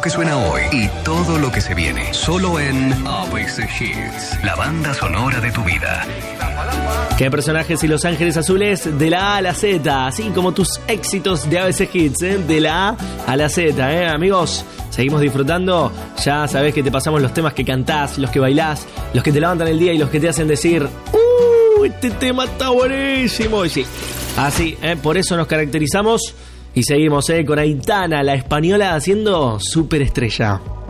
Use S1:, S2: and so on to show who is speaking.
S1: que suena hoy y todo lo que se viene. Solo en ABC Hits, la banda sonora de tu vida.
S2: ¿Qué personajes y Los Ángeles Azules de la A a la Z? Así como tus éxitos de ABC Hits, de la A a la Z, amigos. Seguimos disfrutando. Ya sabés que te pasamos los temas que cantás, los que bailás, los que te levantan el día y los que te hacen decir este tema está buenísimo. Y sí, así, por eso nos caracterizamos. Y seguimos con Aitana, la española, haciendo Superestrella.